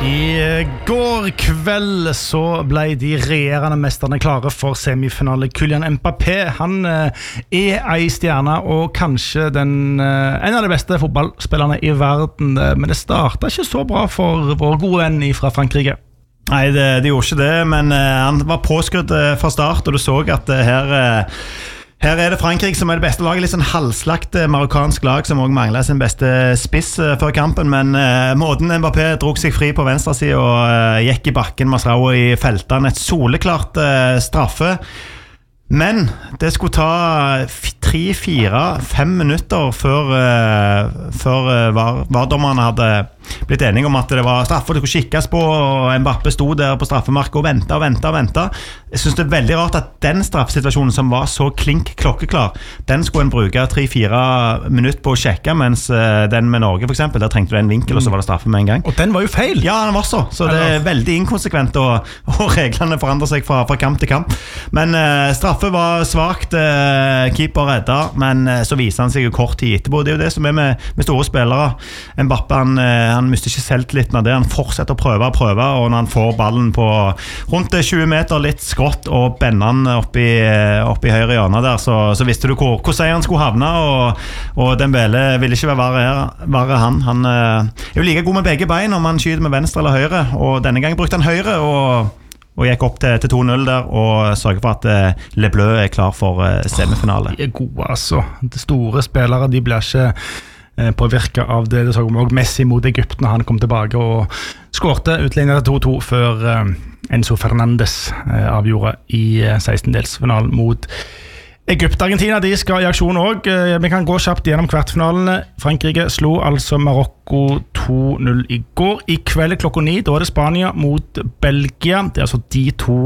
I går kveld så ble de regjerende mesterne klare for semifinale. Kylian Mbappé, han en stjerne og kanskje en av de beste fotballspillerne I verden. Men det startet ikke så bra for vår gode venn fra Frankrike. Nei, det gjorde ikke det, men han var påskrudd fra start, og du så at her det Frankrike som det beste laget, litt sånn halvslagt marokkansk lag som også manglet sin beste spiss før kampen, men måten Mbappé drog seg fri på venstre side og gikk I bakken, Masraoui I feltene, et soleklart straffe. Men det skulle ta 3, 4, 5 minutter før VAR-dommerne hadde blitt enige om at det var straffe, det skulle kikkes på, og Mbappé stod der på straffemarket og ventet. Jeg synes det veldig rart at den straffesituasjonen som var så klink klokkeklar, den skulle en bruke 3-4 minutter på å sjekke, mens den med Norge for eksempel, der trengte du en vinkel, og så var det straffe med en gang. Og den var jo feil! Ja, den var så det veldig inkonsekvent, og reglene forandrer seg fra kamp til kamp. Men straffe var svagt, keeper redda, men så viser han seg jo kort tid etterpå. Det jo det som med store spillere. Mbappé, han mister ikke selvtilliten av det. Han fortsetter å prøve, og når han får ballen på rundt 20 meter, litt skrått, og bender han opp i høyre hjørne der, så visste du hvor seieren skulle havne, og Dembélé ville ikke være han. Han jo like god med begge bein om han skyter med venstre eller høyre, og denne gangen brukte han høyre, og gikk opp til 2-0 der, og sørger for at Le Bleu klar for semifinale. De gode, altså. De store spillere, de blir ikke påvirket av det. Det så vi også Messi mot Egypt når han kom tilbake og skårte utlignet 2-2 før Enzo Fernandes avgjorde I 16-delsfinalen mot Egypt. Argentina, de skal I aksjon også. Vi kan gå kjapt gjennom kvartfinalene. Frankrike slo altså Marokko 2-0 I går. I kveld klokka 9, da det Spania mot Belgia. Det altså de to,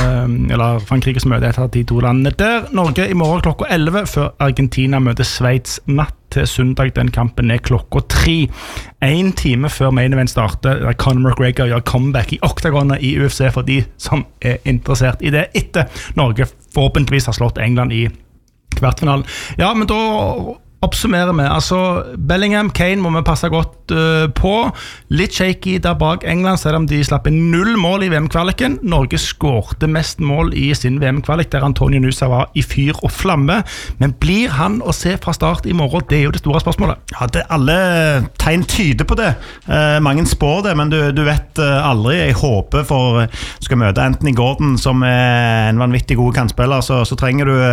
eller Frankrikes møte etter de to landene der. Norge I morgen klokka 11, før Argentina møter Sveits natt til søndag. Den kampen klokka 3. 1 time før main event starter, der Conor McGregor gjør comeback I oktagonet I UFC for de som interessert I det, etter Norge forhåpentligvis har slått England I kvartfinalen. Ja, men da oppsummerer vi. Altså, Bellingham, Kane må vi passe godt på. Litt shaky der bak England, selv om de slapp 0 mål I VM-kvaliken. Norge skårte mest mål I sin VM-kvalik, der Antonio Nusa var I fyr og flamme. Men blir han å se fra start I morgen? Det jo det store spørsmålet. Ja, alle tegn tyder på det. Mange spår det, men du vet aldri. Jeg håper for skal møte Anthony Gordon, som en vanvittig god kantspiller, så trenger du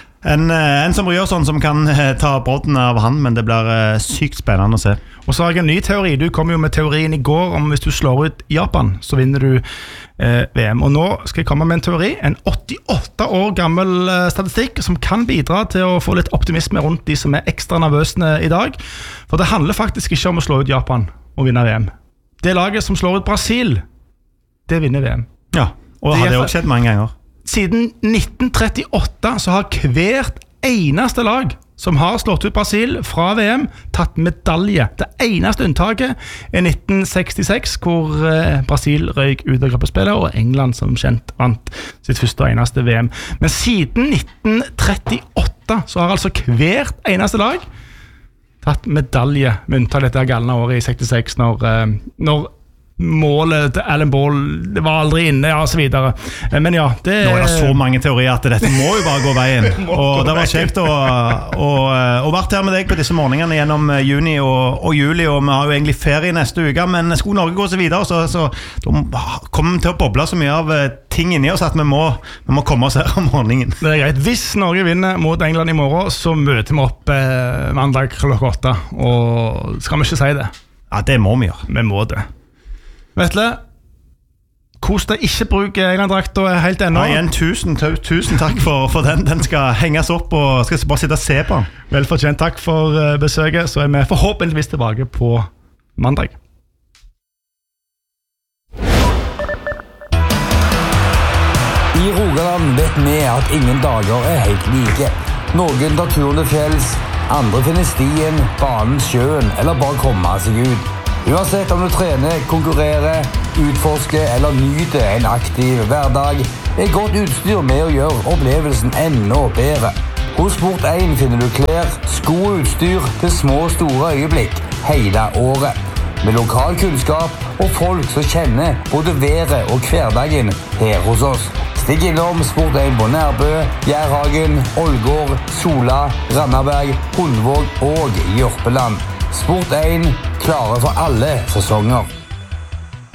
en som gjør sånn som kan ta brodden av han, men det blir sykt spennende å se. Og så har jeg en ny teori. Du kom jo med teorien I går om hvis du slår ut Japan, så vinner du VM. Og nå skal jeg komme med en teori, en 88 år gammel statistikk som kan bidra til å få litt optimisme rundt de som ekstra nervøse I dag. For det handler faktisk ikke om å slå ut Japan og vinne VM. Det laget som slår ut Brasil, det vinner VM. Ja, og det har det også skjedd mange ganger. Siden 1938 så har hvert eneste lag som har slått ut Brasil fra VM tatt medalje. Det eneste unntaket 1966, hvor Brasil røyk ut av gruppespillet, og England som kjent vant sitt første og eneste VM. Men siden 1938 så har altså hvert eneste lag tatt medalje, med unntak dette galne året I 66, når målet til Alan Ball det var aldri inne, ja, og så videre. Men ja, det nå det så mange teorier at dette må jo bare gå veien. Og det var kjekt å vært her med deg på disse morgenene gjennom juni og juli, og vi har jo egentlig ferie neste uke, men skulle Norge gå så videre, så da kommer vi til å boble så mye av ting inni oss at vi må komme oss her om morgenen. Det greit. Hvis Norge vinner mot England I morgen, så møter vi opp mandag klokka 8, og skal vi ikke si det? Ja, det må vi gjøre. Vi må det. Vetle, kos deg ikke bruke England-drakta helt ennå. Ja, igjen, tusen takk for den. Den skal henges opp, og skal bare sitte og se på den. Velfortjent, takk for besøket. Så vi forhåpentligvis tilbake på mandag. I Rogaland vet vi at ingen dager helt like. Noen tar turen til fjells, andre finner stien, banen, sjøen, eller bare komme seg ut. Uansett om du trener, konkurrerer, utforsker eller nyter en aktiv hverdag, godt utstyr med å gjøre opplevelsen enda bedre. Hos Sport1 finner du klær, sko og utstyr til små og store øyeblikk hele året. med lokal kunnskap og folk som kjenner både været og hverdagen her hos oss. Stikk innom Sport1 på Nærbø, Jærhagen, Ålgård, Sola, Randaberg, Hundvåg og Jørpeland. Sport1 klare for alle sesonger.